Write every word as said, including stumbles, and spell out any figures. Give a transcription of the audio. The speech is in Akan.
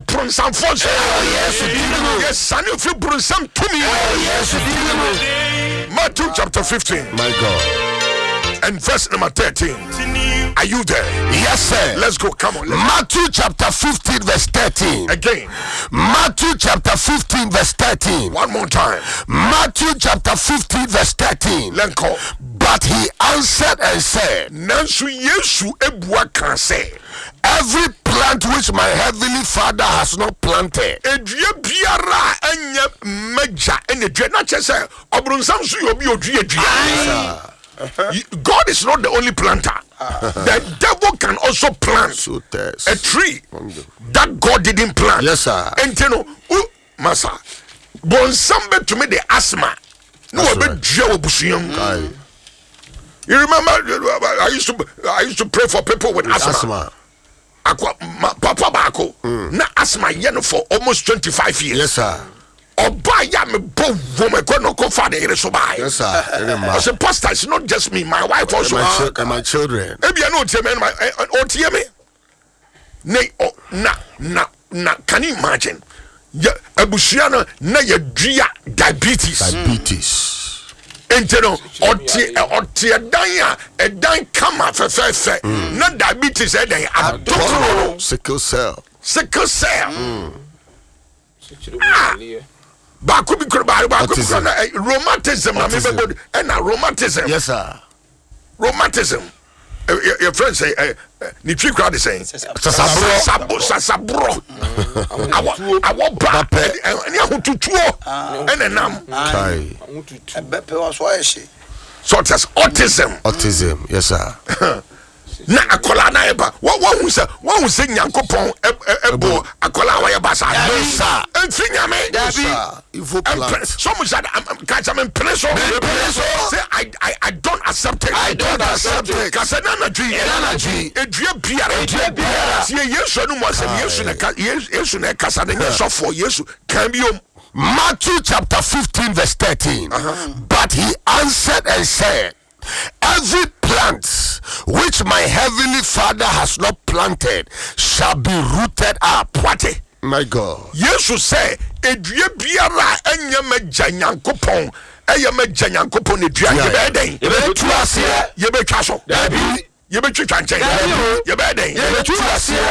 bronsam force. Yes, son of you bronsam to me. Matthew chapter fifteen. My God. And verse number thirteen. Are you there? Yes, sir. Let's go. Come on. Matthew chapter fifteen, verse thirteen. Again. Matthew chapter fifteen, verse thirteen. One more time. Matthew chapter fifteen, verse thirteen. Let's go. But he answered and said, Nansu Yesu ebua kan say, every plant which my heavenly Father has not planted, edua biara anya meja ene dua na chese obrunsam so yobi odua dua. God is not the only planter. The devil can also plant so a tree that God didn't plant. Yes, sir. And you know, oh, massa, bonsam to me the asthma. No, I bet Joe. You remember? I used to I used to pray for people with, with asthma. asthma. Aqua, ma, Papa Bako, mm. na asthma yen for almost twenty-five years. Yes, sir. Oba ya me bo woman go no go father here so buy. Yes, sir. I said, Pastor, it's not just me, my wife also. And my, chi- and my children. Maybe I know tell me my or tell me. Nay, oh, na na na. Can you imagine? Ya abusiano na ya dria diabetes. Diabetes. Enteno oti oti edanya edan kama fefefe na diabetes edan adokoro sickle cell sickle cell ba ko bi kro ba ba ko na rheumatism na me be and rheumatism. Yes, sir. Rheumatism. Your friend say ni twi crowd is saying sasabro sabo sasabro awo awo ba any ahotutuo enenam kai ebepe was why she so that's autism. Autism. Yes, sir. Na akola na eba wo wo hu se wo hu se nyankopon ebo akola wa eba sa yes, sir. Enti nyame Dabi evil plant. Some said catch am preso say I I I don't accept it. I don't accept it. Kase na na dwi na dwi edua biara edua biara tie Yesu no mo asem Yesu na Yesu na kasa na Yesu for Yesu kan biom. Matthew chapter fifteen, verse thirteen. Uh-huh. But he answered and said, every plant which my heavenly Father has not planted shall be rooted up. What? My God. Jesus said, edua biara anya magya nyankopon eye magya nyankopon edua ye be den ye be tu ase ye be twa so dabi ye be twitwa nchen ye be den ye be tu ase